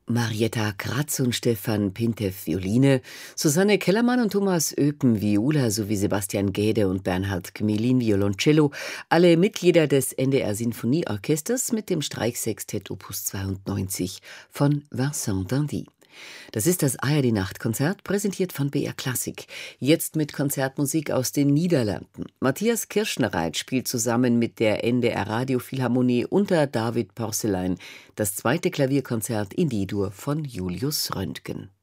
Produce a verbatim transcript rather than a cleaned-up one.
Marietta Kratz und Stefan Pintev Violine, Susanne Kellermann und Thomas Öpen Viola sowie Sebastian Gäde und Bernhard Gmelin Violoncello, alle Mitglieder des N D R Sinfonieorchesters mit dem Streichsextett Opus zweiundneunzig von Vincent d'Indy. Das ist das A R D-Nachtkonzert, präsentiert von B R Klassik. Jetzt mit Konzertmusik aus den Niederlanden. Matthias Kirschnereit spielt zusammen mit der N D R Radiophilharmonie unter David Porcelein das zweite Klavierkonzert in D-Dur von Julius Röntgen.